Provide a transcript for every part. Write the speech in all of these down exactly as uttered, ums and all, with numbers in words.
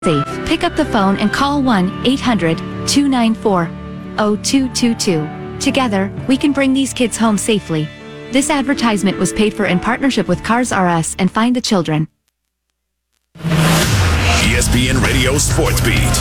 Safe. Pick up the phone and call one eight hundred two nine four zero two two two. Together, we can bring these kids home safely. This advertisement was paid for in partnership with Cars R Us and Find the Children. E S P N Radio Sports Beat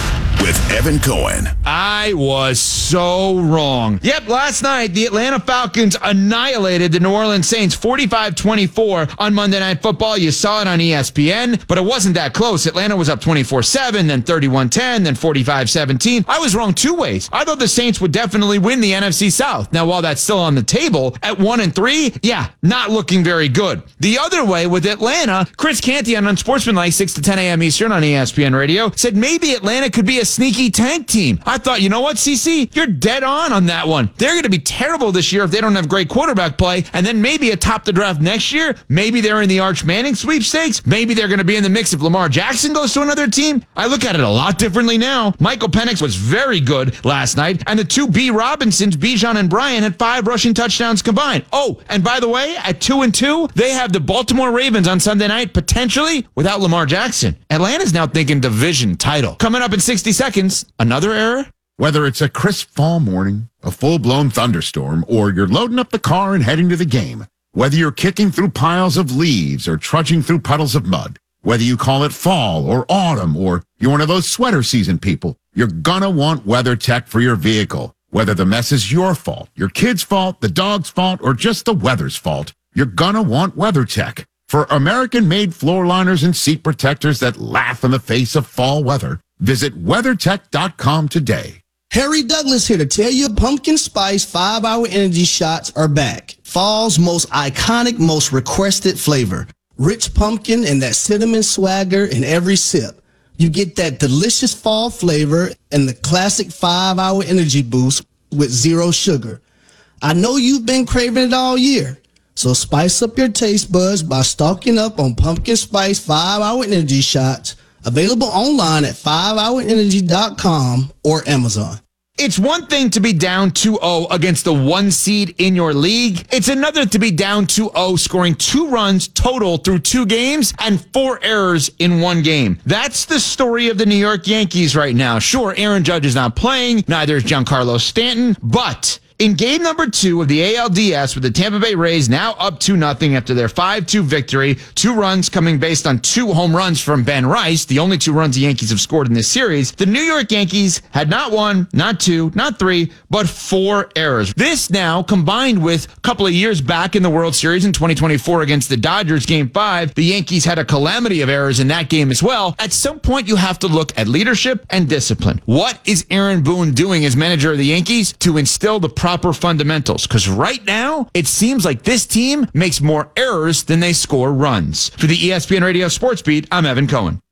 with Evan Cohen. I was so wrong. Yep, last night, the Atlanta Falcons annihilated the New Orleans Saints forty-five twenty-four on Monday Night Football. You saw it on E S P N, but it wasn't that close. Atlanta was up twenty-four seven, then thirty-one ten, then forty-five seventeen. I was wrong two ways. I thought the Saints would definitely win the N F C South. Now, while that's still on the table, at one and three, yeah, not looking very good. The other way with Atlanta, Chris Canty on Unsportsmanlike, six to ten a.m. Eastern on E S P N Radio, said maybe Atlanta could be a sneaky tank team. I thought, you know what, C C? You're dead on on that one. They're going to be terrible this year if they don't have great quarterback play, and then maybe atop the draft next year, maybe they're in the Arch Manning sweepstakes, maybe they're going to be in the mix if Lamar Jackson goes to another team. I look at it a lot differently now. Michael Penix was very good last night, and the two B. Robinsons, Bijan and Bryan, had five rushing touchdowns combined. Oh, and by the way, at two and two, they have the Baltimore Ravens on Sunday night, potentially without Lamar Jackson. Atlanta's now thinking division title. Coming up in sixty seconds, another error? Whether it's a crisp fall morning, a full-blown thunderstorm, or you're loading up the car and heading to the game, whether you're kicking through piles of leaves or trudging through puddles of mud, whether you call it fall or autumn, or you're one of those sweater season people, you're gonna want WeatherTech for your vehicle. Whether the mess is your fault, your kid's fault, the dog's fault, or just the weather's fault, you're gonna want WeatherTech. For American-made floor liners and seat protectors that laugh in the face of fall weather, visit WeatherTech dot com today. Harry Douglas here to tell you pumpkin spice five-hour energy shots are back. Fall's most iconic, most requested flavor. Rich pumpkin and that cinnamon swagger in every sip. You get that delicious fall flavor and the classic five-hour energy boost with zero sugar. I know you've been craving it all year, so spice up your taste buds by stocking up on pumpkin spice five-hour energy shots. Available online at five hour energy dot com or Amazon. It's one thing to be down two oh against the one seed in your league. It's another to be down two oh, scoring two runs total through two games and four errors in one game. That's the story of the New York Yankees right now. Sure, Aaron Judge is not playing, neither is Giancarlo Stanton, but in game number two of the A L D S with the Tampa Bay Rays now up two nothing after their five two victory, two runs coming based on two home runs from Ben Rice, the only two runs the Yankees have scored in this series, the New York Yankees had not one, not two, not three, but four errors. This now combined with a couple of years back in the World Series in twenty twenty-four against the Dodgers game five, the Yankees had a calamity of errors in that game as well. At some point you have to look at leadership and discipline. What is Aaron Boone doing as manager of the Yankees to instill the proper fundamentals? Because right now, it seems like this team makes more errors than they score runs. For the E S P N Radio Sports Beat, I'm Evan Cohen.